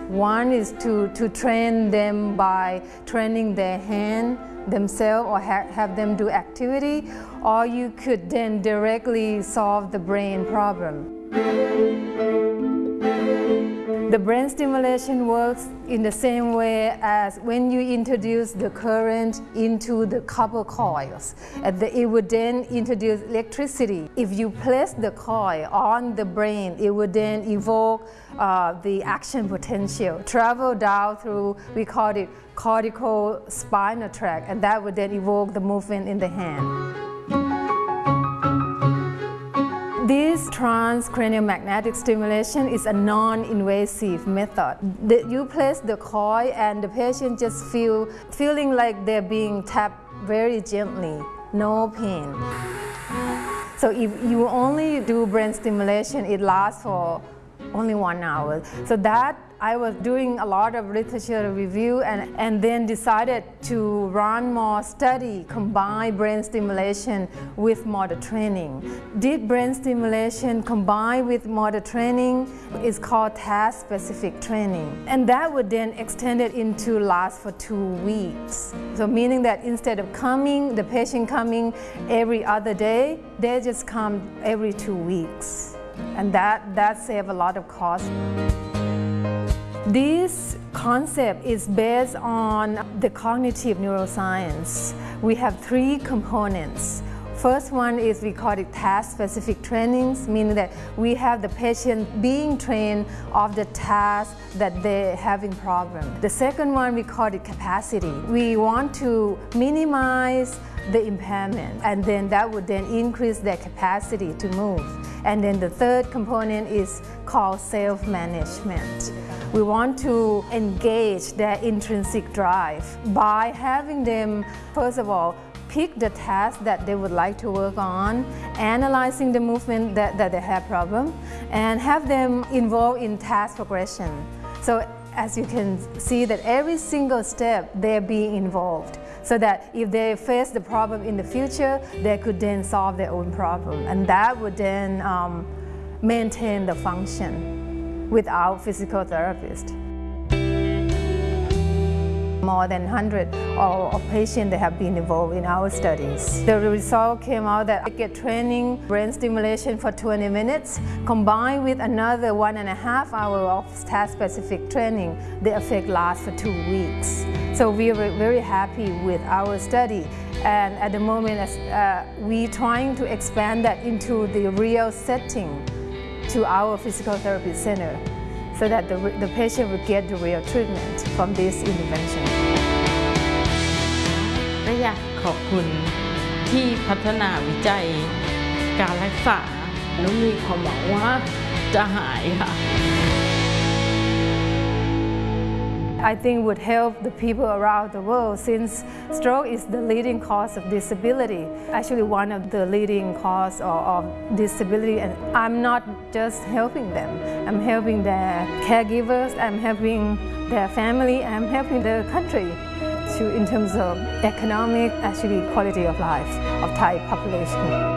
One is to train them by training their hand themselves or have them do activity, or you could then directly solve the brain problem. The brain stimulation works in the same way as when you introduce the current into the copper coils. It would then introduce electricity. If you place the coil on the brain, it would then evoke the action potential, travel down through, we call it cortical spinal tract, and that would then evoke the movement in the hand. This transcranial magnetic stimulation is a non-invasive method. You place the coil and the patient just feeling like they're being tapped very gently, no pain. So if you only do brain stimulation, it lasts for only 1 hour. So that I was doing a lot of literature review and then decided to run more study, combine brain stimulation with motor training. Did brain stimulation combined with motor training is called task-specific training. And that would then extend it into last for 2 weeks. So meaning that instead of the patient coming every other day, they just come every 2 weeks. And that saves a lot of cost. This concept is based on the cognitive neuroscience. We have 3 components. First one is we call it task-specific trainings, meaning that we have the patient being trained of the task that they're having problem. The second one we call it capacity. We want to minimize the impairment, and then that would then increase their capacity to move. And then the third component is called self-management. We want to engage their intrinsic drive by having them, first of all, pick the task that they would like to work on, analyzing the movement that they have problem, and have them involved in task progression. So as you can see that every single step they're being involved, so that if they face the problem in the future, they could then solve their own problem. And that would then maintain the function without physical therapist. More than 100 of patients that have been involved in our studies. The result came out that I get training brain stimulation for 20 minutes, combined with another 1.5 hours of task-specific training. The effect lasts for 2 weeks. So we are very happy with our study. And at the moment, we're trying to expand that into the real setting to our physical therapy center, so that the patient would get the real treatment from this intervention. ก็อยากขอบคุณที่พัฒนาวิจัยการรักษาแล้วมีความหวังว่าจะหายค่ะ I think would help the people around the world, since stroke is the leading cause of disability. Actually, one of the leading cause of disability, and I'm not just helping them. I'm helping their caregivers, I'm helping their family, I'm helping the country in terms of economic, actually quality of life of Thai population.